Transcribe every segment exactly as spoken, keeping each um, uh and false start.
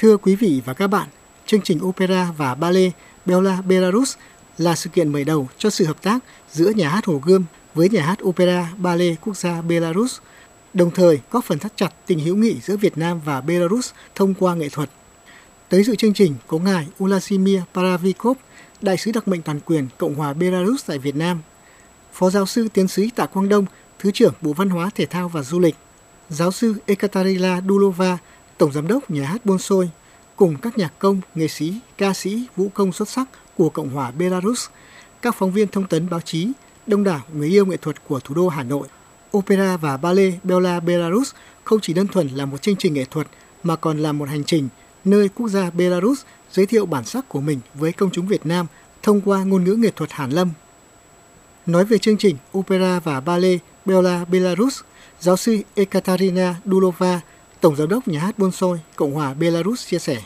Thưa quý vị và các bạn, chương trình opera và ballet Bella Belarus là sự kiện mở đầu cho sự hợp tác giữa Nhà hát Hồ Gươm với Nhà hát Opera Ballet Quốc gia Belarus, đồng thời góp phần thắt chặt tình hữu nghị giữa Việt Nam và Belarus thông qua nghệ thuật. Tới dự chương trình có ngài Ulazimir Paravikov, đại sứ đặc mệnh toàn quyền Cộng hòa Belarus tại Việt Nam, Phó giáo sư tiến sĩ Tạ Quang Đông, Thứ trưởng Bộ Văn hóa Thể thao và Du lịch, giáo sư Ekaterina Dulova, Tổng giám đốc Nhà hát Bolshoi, cùng các nhạc công, nghệ sĩ, ca sĩ, vũ công xuất sắc của Cộng hòa Belarus, các phóng viên thông tấn báo chí, đông đảo người yêu nghệ thuật của thủ đô Hà Nội. Opera và ballet Bella Belarus không chỉ đơn thuần là một chương trình nghệ thuật mà còn là một hành trình nơi quốc gia Belarus giới thiệu bản sắc của mình với công chúng Việt Nam thông qua ngôn ngữ nghệ thuật hàn lâm. Nói về chương trình Opera và ballet Bella Belarus, giáo sư Ekaterina Dulova, Tổng giám đốc Nhà hát Bolshoi, Cộng hòa Belarus chia sẻ.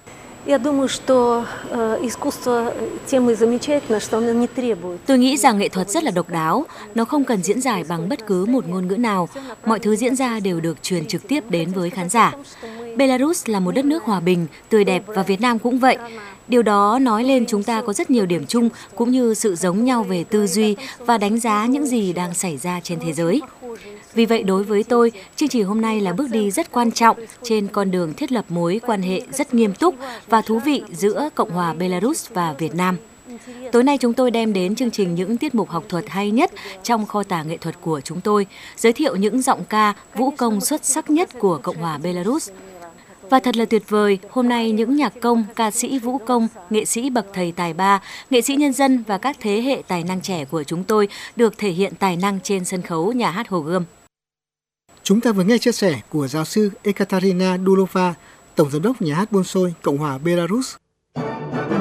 Tôi nghĩ rằng nghệ thuật rất là độc đáo, nó không cần diễn giải bằng bất cứ một ngôn ngữ nào, mọi thứ diễn ra đều được truyền trực tiếp đến với khán giả. Belarus là một đất nước hòa bình, tươi đẹp và Việt Nam cũng vậy. Điều đó nói lên chúng ta có rất nhiều điểm chung cũng như sự giống nhau về tư duy và đánh giá những gì đang xảy ra trên thế giới. Vì vậy đối với tôi, chương trình hôm nay là bước đi rất quan trọng trên con đường thiết lập mối quan hệ rất nghiêm túc và thú vị giữa Cộng hòa Belarus và Việt Nam. Tối nay chúng tôi đem đến chương trình những tiết mục học thuật hay nhất trong kho tàng nghệ thuật của chúng tôi, giới thiệu những giọng ca, vũ công xuất sắc nhất của Cộng hòa Belarus. Và thật là tuyệt vời, hôm nay những nhạc công, ca sĩ vũ công, nghệ sĩ bậc thầy tài ba, nghệ sĩ nhân dân và các thế hệ tài năng trẻ của chúng tôi được thể hiện tài năng trên sân khấu Nhà hát Hồ Gươm. Chúng ta vừa nghe chia sẻ của giáo sư Ekaterina Dulova, Tổng giám đốc Nhà hát Bolshoi, Cộng hòa Belarus.